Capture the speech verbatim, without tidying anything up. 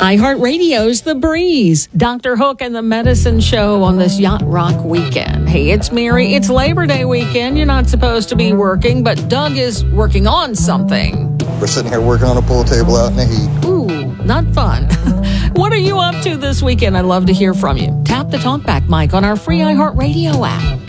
iHeartRadio's The Breeze, Doctor Hook and the Medicine Show on this Yacht Rock weekend. Hey, it's Mary. It's Labor Day weekend. You're not supposed to be working, but Doug is working on something. We're sitting here working on a pool table out in the heat. Ooh, not fun. What are you up to this weekend? I'd love to hear from you. Tap the talkback mic on our free iHeartRadio app.